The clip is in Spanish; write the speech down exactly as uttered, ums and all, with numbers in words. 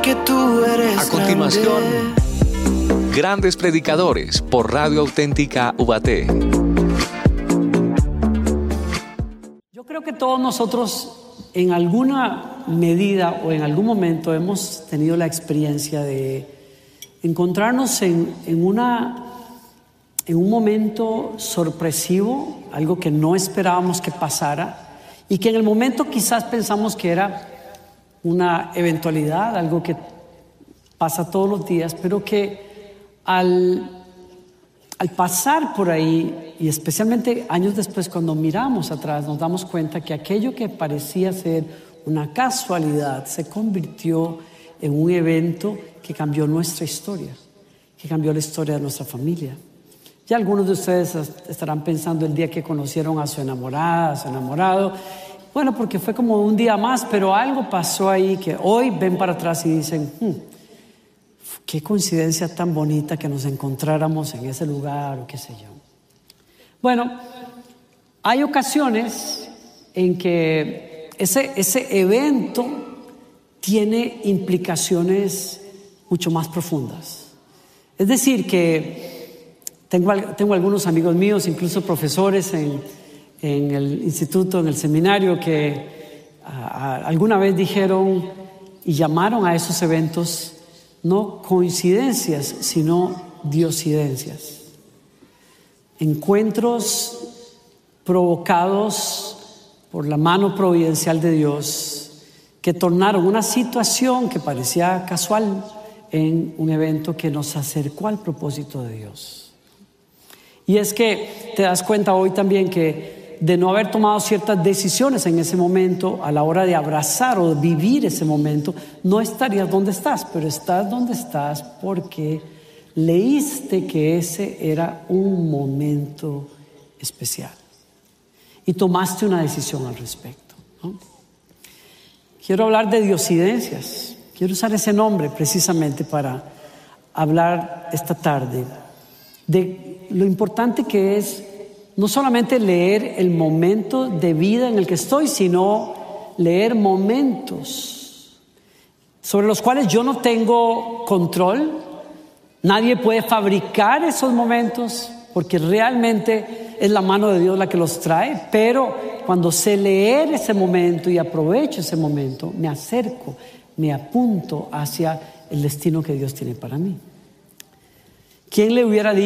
porque tú eres A continuación, grande. Grandes Predicadores por Radio Auténtica Ubaté. Yo creo que todos nosotros en alguna medida o en algún momento hemos tenido la experiencia de encontrarnos en, en, una, en un momento sorpresivo, algo que no esperábamos que pasara y que en el momento quizás pensamos que era una eventualidad, algo que pasa todos los días, pero que al, al pasar por ahí, y especialmente años después cuando miramos atrás, nos damos cuenta que aquello que parecía ser una casualidad se convirtió en un evento que cambió nuestra historia, que cambió la historia de nuestra familia. Ya algunos de ustedes estarán pensando el día que conocieron a su enamorada, a su enamorado. Bueno, porque fue como un día más, pero algo pasó ahí que hoy ven para atrás y dicen, hmm, qué coincidencia tan bonita que nos encontráramos en ese lugar o qué sé yo. Bueno, hay ocasiones en que ese, ese evento tiene implicaciones mucho más profundas. Es decir, que tengo, tengo algunos amigos míos, incluso profesores en, en el instituto, en el seminario, que a, a, alguna vez dijeron y llamaron a esos eventos no coincidencias, sino diosidencias. Encuentros provocados por la mano providencial de Dios que tornaron una situación que parecía casual en un evento que nos acercó al propósito de Dios. Y es que te das cuenta hoy también que de no haber tomado ciertas decisiones en ese momento, a la hora de abrazar o de vivir ese momento, no estarías donde estás, pero estás donde estás porque leíste que ese era un momento especial y tomaste una decisión al respecto, ¿no? Quiero hablar de diosidencias, quiero usar ese nombre precisamente para hablar esta tarde de lo importante que es no solamente leer el momento de vida en el que estoy, sino leer momentos sobre los cuales yo no tengo control. Nadie puede fabricar esos momentos porque realmente es la mano de Dios la que los trae. Pero cuando sé leer ese momento y aprovecho ese momento, me acerco, me apunto hacia el destino que Dios tiene para mí. ¿Quién le hubiera dicho